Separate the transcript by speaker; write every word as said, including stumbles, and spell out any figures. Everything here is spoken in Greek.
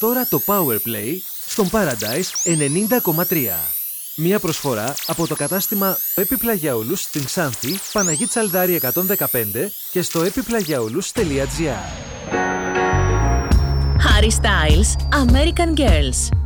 Speaker 1: τώρα το Powerplay στον Paradise ενενήντα κόμμα τρία. Μία προσφορά από το κατάστημα Επιπλαγιαούλους στην Ξάνθη, Παναγή Τσαλδάρη εκατόν δεκαπέντε και στο επιπλαγιαούλους τελεία τζι άρ.
Speaker 2: Harry Styles, American Girls.